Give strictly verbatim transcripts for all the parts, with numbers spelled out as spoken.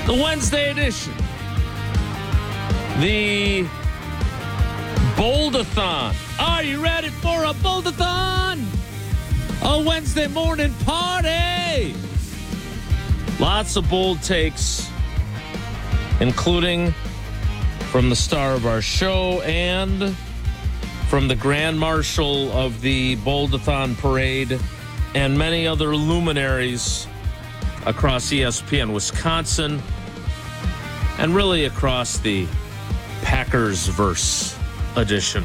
the Wednesday edition, the Boldathon. Are you ready for a Boldathon? A Wednesday morning party. Lots of bold takes, including from the star of our show and from the Grand Marshal of the Boldathon Parade and many other luminaries across E S P N Wisconsin and really across the Packers-verse edition,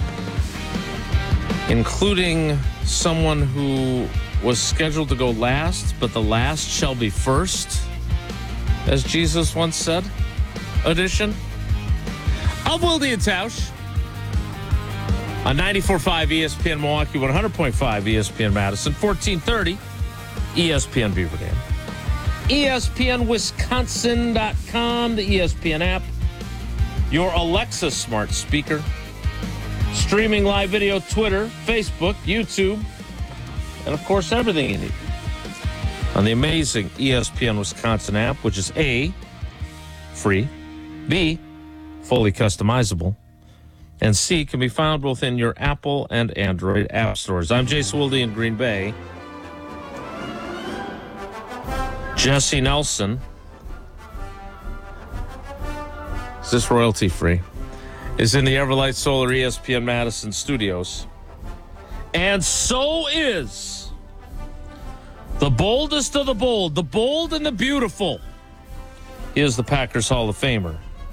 including someone who was scheduled to go last, but the last shall be first, as Jesus once said, edition. I'm Wilde and Tausch on ninety-four point five E S P N Milwaukee, one hundred point five E S P N Madison, fourteen thirty E S P N Beaver Dam, E S P N Wisconsin dot com, the E S P N app, your Alexa smart speaker, streaming live video, Twitter, Facebook, YouTube, and of course everything you need on the amazing E S P N Wisconsin app, which is A, free, B, fully customizable, and C, can be found both in your Apple and Android app stores. I'm Jason Wilde in Green Bay. Jesse Nelson, is this royalty free, is in the Everlight Solar E S P N Madison studios. And so is the boldest of the bold, the bold and the beautiful. He is the Packers Hall of Famer.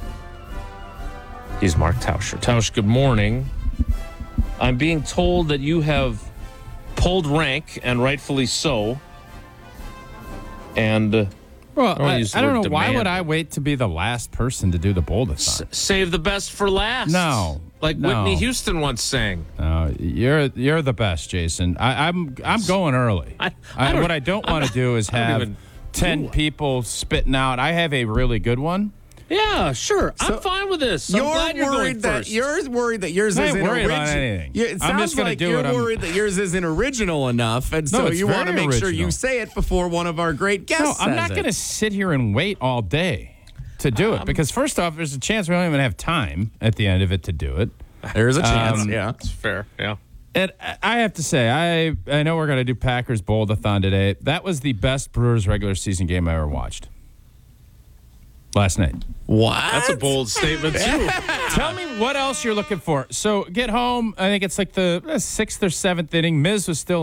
He's Mark Tauscher. Tausch, good morning. I'm being told that you have pulled rank, and rightfully so. And uh, well, I don't, I, I don't know. demand. Why would I wait to be the last person to do the Boldathon? S- save the best for last. No, like no. Whitney Houston once sang. No, you're you're the best, Jason. I, I'm I'm going early. I, I I, what I don't want to do is have ten people spitting out. I have a really good one. Yeah, sure. So I'm fine with this. I'm you're glad you're worried going that first. you're worried that yours I ain't isn't worried original. about anything. Yeah, it I'm sounds just gonna like do you're what I'm- worried that yours isn't original enough, and No, so it's you want to very make sure you original. say it before one of our great No, guests. I'm says not it. going to sit here and wait all day to do it because first off, there's a chance we don't even have time at the end of it to do it. There's a chance. Um, yeah, It's fair. Yeah. And I have to say, I I know we're going to do Packers Boldathon today. That was the best Brewers regular season game I ever watched. Last night. what? That's a bold statement, too. Tell me what else you're looking for. So get home. I think it's like the uh, sixth or seventh inning. Miz was still